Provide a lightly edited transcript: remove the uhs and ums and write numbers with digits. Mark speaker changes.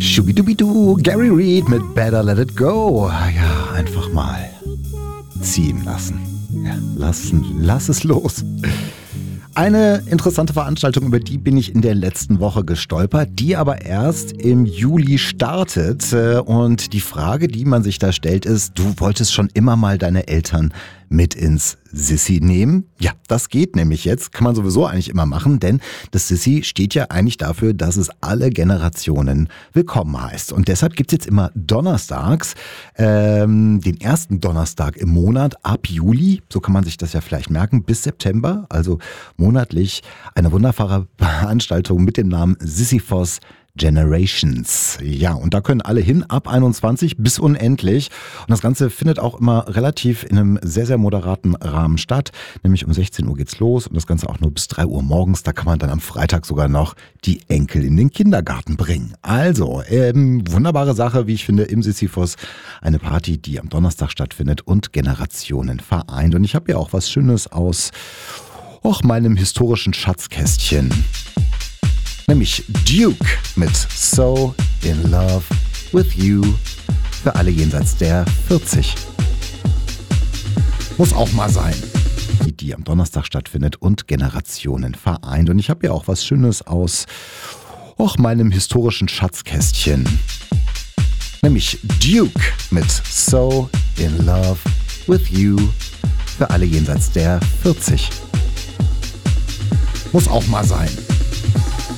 Speaker 1: Schubidubidu, Gary Reed mit Better Let It Go. Ja, einfach mal ziehen lassen. Ja, lass es los. Eine interessante Veranstaltung, über die bin ich in der letzten Woche gestolpert, die aber erst im Juli startet. Und die Frage, die man sich da stellt, ist, du wolltest schon immer mal deine Eltern mit ins Sissi nehmen? Ja, das geht nämlich jetzt. Kann man sowieso eigentlich immer machen, denn das Sissi steht ja eigentlich dafür, dass es alle Generationen willkommen heißt. Und deshalb gibt's jetzt immer donnerstags, den ersten Donnerstag im Monat ab Juli, so kann man sich das ja vielleicht merken, bis September, also monatlich eine wunderbare Veranstaltung mit dem Namen Sisyphos Generations. Ja, und da können alle hin, ab 21 bis unendlich. Und das Ganze findet auch immer relativ in einem sehr, sehr moderaten Rahmen statt. Nämlich um 16 Uhr geht's los und das Ganze auch nur bis 3 Uhr morgens. Da kann man dann am Freitag sogar noch die Enkel in den Kindergarten bringen. Also, wunderbare Sache, wie ich finde, im Sisyphos. Eine Party, die am Donnerstag stattfindet und Generationen vereint. Und ich habe ja auch was Schönes aus meinem historischen Schatzkästchen. Nämlich Duke mit So in Love with You für alle jenseits der 40. Muss auch mal sein. Die am Donnerstag stattfindet und Generationen vereint. Und ich habe ja auch was Schönes aus meinem historischen Schatzkästchen. Nämlich Duke mit So in Love with You für alle jenseits der 40. Muss auch mal sein.